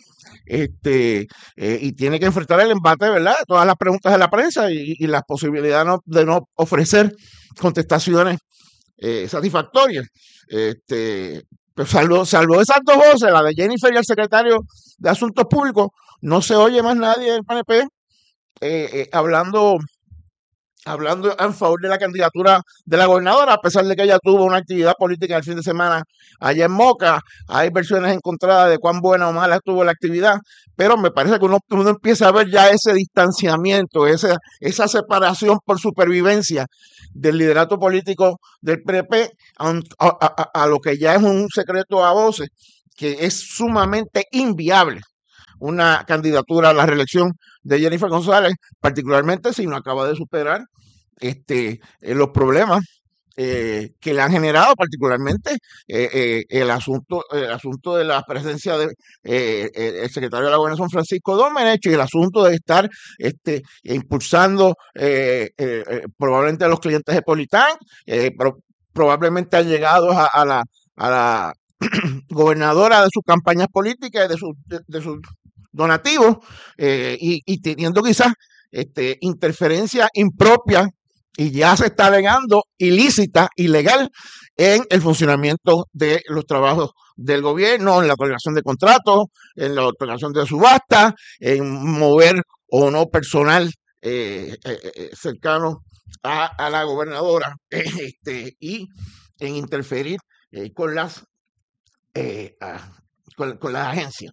este, eh, y tiene que enfrentar el embate, ¿verdad? Todas las preguntas de la prensa y, y las posibilidades no, de no ofrecer contestaciones eh, satisfactorias. Este, pero salvo, salvo esas dos voces, la de Jennifer y el secretario de Asuntos Públicos, no se oye más nadie del P N P eh, eh, hablando hablando en favor de la candidatura de la gobernadora, a pesar de que ella tuvo una actividad política el fin de semana allá en Moca. Hay versiones encontradas de cuán buena o mala estuvo la actividad, pero me parece que uno, uno empieza a ver ya ese distanciamiento, esa, esa separación por supervivencia del liderato político del P N P a, a, a, a lo que ya es un secreto a voces, que es sumamente inviable una candidatura a la reelección de Jennifer González, particularmente si no acaba de superar este, eh, los problemas eh, que le han generado, particularmente eh, eh, el asunto el asunto de la presencia del de, eh, el secretario de la Gobernación, Francisco Domenech, y el asunto de estar este, impulsando eh, eh, eh, probablemente a los clientes de Politán, eh, pro, probablemente allegados a, a la a la gobernadora de sus campañas políticas, de sus de, de sus donativos, eh, y, y teniendo quizás este, interferencia impropia, y ya se está alegando ilícita, ilegal, en el funcionamiento de los trabajos del gobierno, en la otorgación de contratos, en la otorgación de subastas, en mover o no personal eh, eh, cercano a, a la gobernadora, eh, este, y en interferir eh, con las eh, a, con, con las agencias.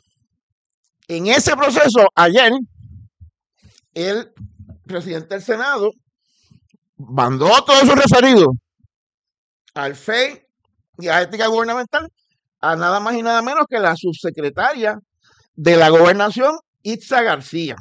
En ese proceso, ayer, el presidente del Senado mandó todos sus referidos al F E I y a Ética Gubernamental a nada más y nada menos que la subsecretaria de la Gobernación, Itza García.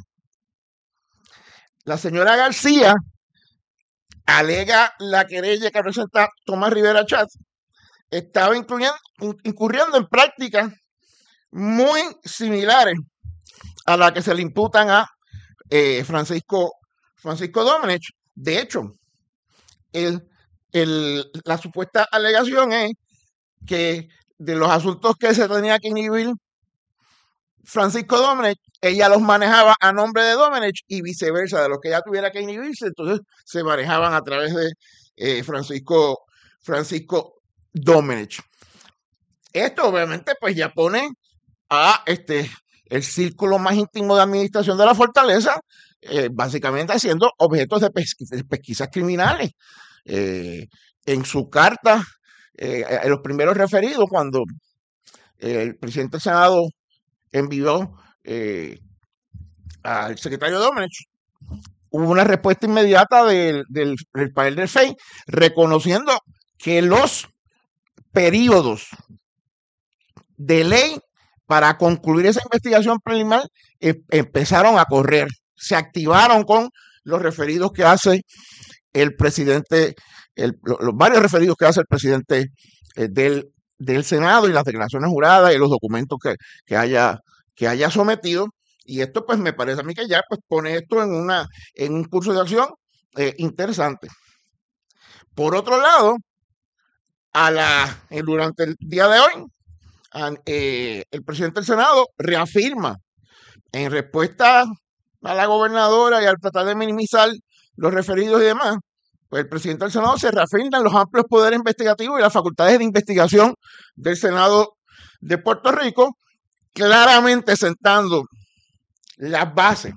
La señora García alega la querella que presenta Tomás Rivera Chatz, estaba incluyendo, incurriendo en prácticas muy similares a la que se le imputan a eh, Francisco, Francisco Domenech. De hecho, el, el, la supuesta alegación es que de los asuntos que se tenía que inhibir Francisco Domenech, ella los manejaba a nombre de Domenech y viceversa, de los que ella tuviera que inhibirse, entonces se manejaban a través de eh, Francisco, Francisco Domenech. Esto obviamente pues ya pone a este el círculo más íntimo de administración de la fortaleza, eh, básicamente haciendo objetos de, pesquisa, de pesquisas criminales. Eh, en su carta, eh, en los primeros referidos, cuando eh, el presidente del Senado envió eh, al secretario Domenech, hubo una respuesta inmediata del, del, del panel del F E I, reconociendo que los periodos de ley para concluir esa investigación preliminar eh, empezaron a correr, se activaron con los referidos que hace el presidente, el, los, los varios referidos que hace el presidente eh, del, del Senado, y las declaraciones juradas y los documentos que, que, haya, que haya sometido. Y esto pues me parece a mí que ya pues pone esto en, una, en un curso de acción eh, interesante. Por otro lado, a la, eh, durante el día de hoy, Eh, el presidente del Senado reafirma en respuesta a la gobernadora y al tratar de minimizar los referidos y demás, pues el presidente del Senado se reafirma en los amplios poderes investigativos y las facultades de investigación del Senado de Puerto Rico, claramente sentando las bases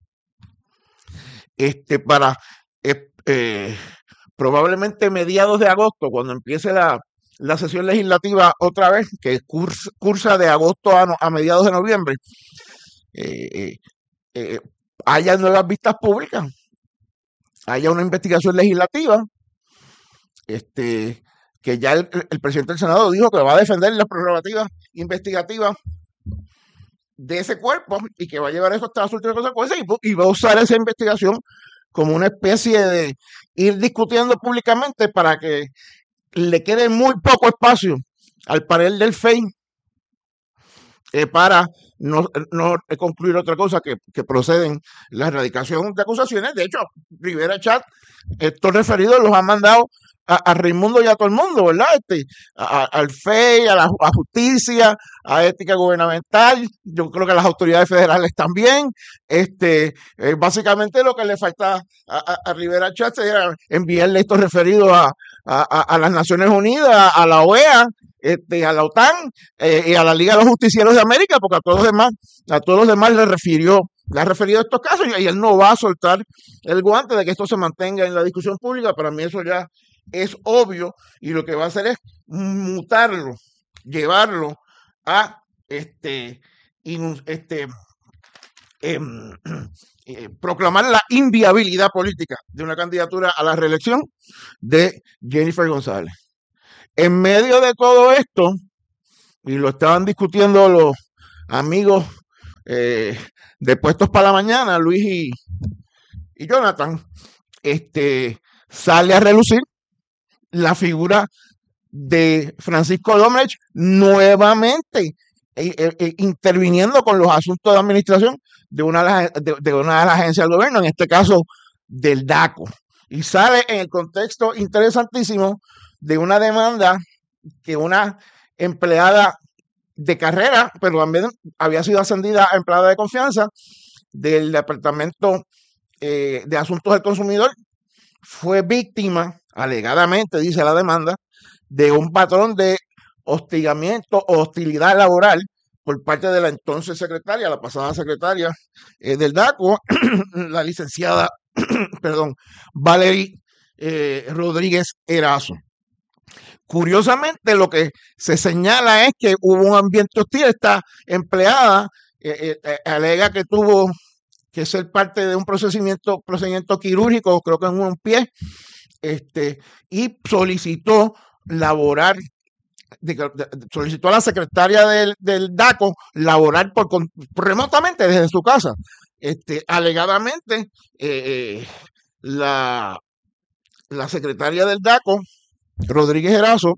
este, para eh, eh, probablemente mediados de agosto, cuando empiece la la sesión legislativa otra vez, que cursa, cursa de agosto a, no, a mediados de noviembre, eh, eh, eh, haya nuevas vistas públicas, haya una investigación legislativa, este, que ya el, el presidente del Senado dijo que va a defender las prerrogativas investigativas de ese cuerpo y que va a llevar eso hasta las últimas consecuencias, y, y va a usar esa investigación como una especie de ir discutiendo públicamente para que le quede muy poco espacio al panel del F E I eh, para no, no concluir otra cosa que, que proceden la erradicación de acusaciones. De hecho, Rivera Chat, estos referidos los han mandado a, a Raimundo y a todo el mundo, ¿verdad? Este, a, a, al F E I, a la a justicia, a ética gubernamental, yo creo que a las autoridades federales también. Este, eh, básicamente lo que le falta a, a, a Rivera Chat era enviarle estos referidos a, a, a las Naciones Unidas, a la O E A, este, a la OTAN eh, y a la Liga de los Justicieros de América, porque a todos los demás, a todos los demás le refirió, le ha referido a estos casos y, y él no va a soltar el guante de que esto se mantenga en la discusión pública. Para mí eso ya es obvio, y lo que va a hacer es mutarlo, llevarlo a este, in, este eh, eh, proclamar la inviabilidad política de una candidatura a la reelección de Jennifer González. En medio de todo esto, y lo estaban discutiendo los amigos eh, de Puestos para la Mañana, Luis y, y Jonathan, este, sale a relucir la figura de Francisco Domenech nuevamente eh, eh, interviniendo con los asuntos de administración de una de, las, de, de una de las agencias del gobierno, en este caso del DACO, y sale en el contexto interesantísimo de una demanda que una empleada de carrera, pero también había sido ascendida a empleada de confianza del Departamento eh, de Asuntos del Consumidor, fue víctima, alegadamente, dice la demanda, de un patrón de hostigamiento o hostilidad laboral por parte de la entonces secretaria, la pasada secretaria eh, del DACO, la licenciada, perdón, Valerie eh, Rodríguez Erazo. Curiosamente, lo que se señala es que hubo un ambiente hostil. Esta empleada eh, eh, alega que tuvo que ser parte de un procedimiento, procedimiento quirúrgico, creo que en un pie, este, y solicitó laborar, de, de, solicitó a la secretaria del, del DACO laborar por, por, remotamente desde su casa. Este, alegadamente, eh, eh, la, la secretaria del DACO, Rodríguez Erazo,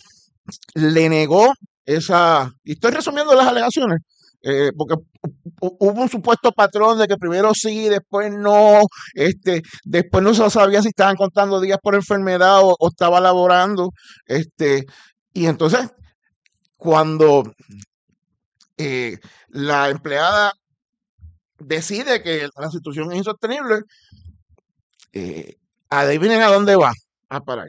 le negó esa, y estoy resumiendo las alegaciones, eh, porque hubo un supuesto patrón de que primero sí, después no, este, después no se sabía si estaban contando días por enfermedad o, o estaba laborando, este, y entonces cuando eh, la empleada decide que la situación es insostenible, eh, adivinen a dónde va a parar.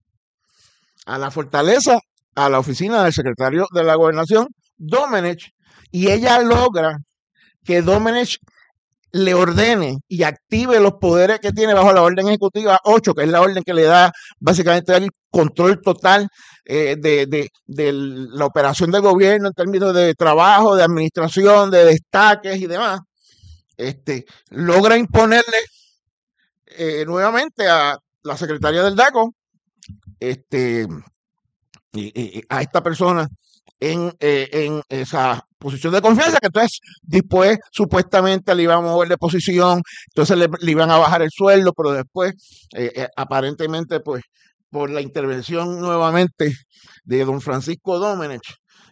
A la Fortaleza, a la oficina del secretario de la Gobernación, Domenech, y ella logra que Domenech le ordene y active los poderes que tiene bajo la orden ejecutiva ocho, que es la orden que le da básicamente el control total eh, de, de, de la operación del gobierno en términos de trabajo, de administración, de destaques y demás. Este, logra imponerle eh, nuevamente a la secretaria del DACO este, y, y, a esta persona en, eh, en esa posición de confianza, que entonces después supuestamente le iban a mover de posición, entonces le, le iban a bajar el sueldo, pero después eh, eh, aparentemente pues por la intervención nuevamente de don Francisco Domenech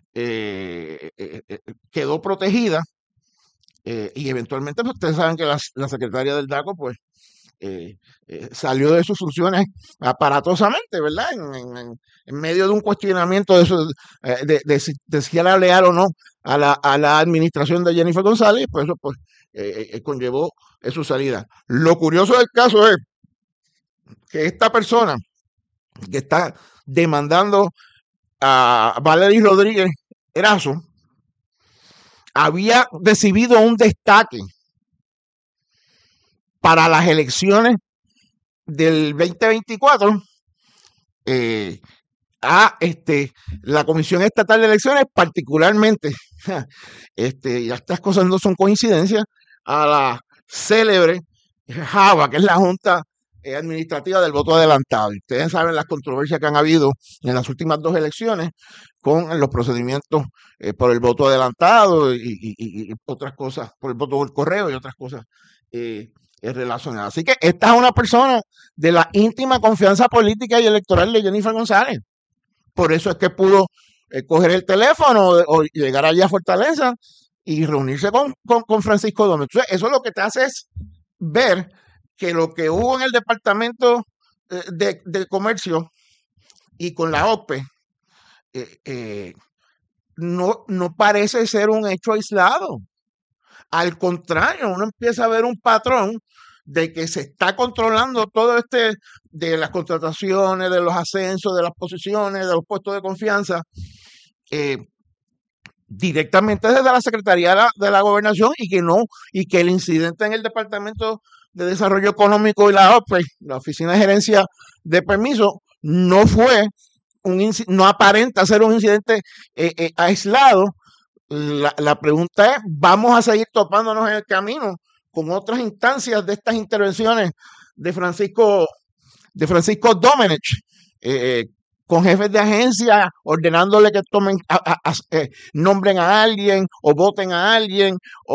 eh, eh, eh, quedó protegida eh, y eventualmente pues, ustedes saben que la, la secretaria del DACO pues Eh, eh, salió de sus funciones aparatosamente, ¿verdad? En, en, en medio de un cuestionamiento de, eso, eh, de, de, de, de si era leal o no a la, a la administración de Jennifer González, pues eso pues, eh, eh, conllevó eh, su salida. Lo curioso del caso es que esta persona que está demandando a Valerie Rodríguez Erazo había recibido un destaque para las elecciones del veinte veinticuatro eh, a este, la Comisión Estatal de Elecciones, particularmente, este, y estas cosas no son coincidencias, a la célebre JAVA, que es la Junta eh, Administrativa del Voto Adelantado. Y ustedes saben las controversias que han habido en las últimas dos elecciones con los procedimientos eh, por el voto adelantado y, y, y, y otras cosas, por el voto por correo y otras cosas eh, es relacionada. Así que esta es una persona de la íntima confianza política y electoral de Jennifer González. Por eso es que pudo eh, coger el teléfono o, o llegar allá a Fortaleza y reunirse con, con, con Francisco Domínguez. Entonces, eso lo que te hace es ver que lo que hubo en el Departamento de, de Comercio y con la O P E eh, eh, no, no parece ser un hecho aislado. Al contrario, uno empieza a ver un patrón de que se está controlando todo este de las contrataciones, de los ascensos, de las posiciones, de los puestos de confianza, eh, directamente desde la Secretaría de la, de la Gobernación y que no, y que el incidente en el Departamento de Desarrollo Económico y la O P E, la Oficina de Gerencia de Permiso, no fue un no aparenta ser un incidente eh, eh, aislado. La, la pregunta es, ¿vamos a seguir topándonos en el camino con otras instancias de estas intervenciones de Francisco de Francisco Domínguez, eh, con jefes de agencia ordenándole que tomen a, a, a, eh, nombren a alguien o voten a alguien